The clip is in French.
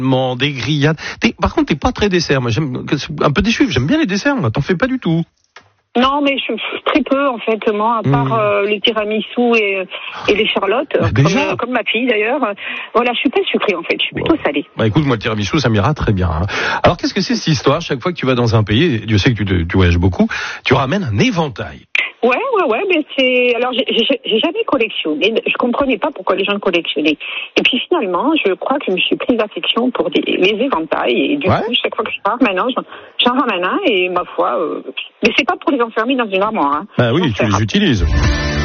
Des grillades. Par contre, t'es pas très dessert. Moi, j'aime un peu déçu. J'aime bien les desserts. Moi, t'en fais pas du tout. Non, mais très peu en fait, moi, à part les tiramisu et les charlottes, comme ma fille d'ailleurs. Voilà, je suis pas sucrée en fait, je suis plutôt salée. Bah écoute, moi le tiramisu, ça m'ira très bien. Hein. Alors qu'est-ce que c'est cette histoire? Chaque fois que tu vas dans un pays, Dieu sait que tu voyages beaucoup, tu ramènes un éventail. Ouais, mais c'est... Alors, j'ai jamais collectionné. Je comprenais pas pourquoi les gens collectionnaient. Et puis finalement, je crois que je me suis prise d'affection pour les éventails. Et du coup, chaque fois que je pars, maintenant, j'en ramène un. Et ma foi... Mais c'est pas pour les enfermer dans une armoire. Hein. Bah oui, tu les utilises.